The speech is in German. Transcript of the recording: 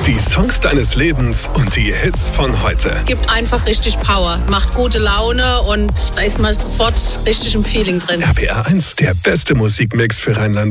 Die Songs deines Lebens und die Hits von heute. Gibt einfach richtig Power, macht gute Laune und da ist man sofort richtig im Feeling drin. RPR 1, der beste Musikmix für Rheinland